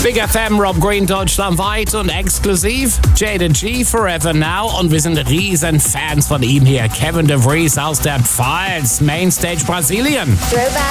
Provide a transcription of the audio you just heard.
Big FM, Rob Green, deutschlandweit und exklusiv Jada G, Forever Now. Und wir sind riesen Fans von ihm hier. Kevin DeVries aus der Pfalz, Mainstage Brasilien. Throwback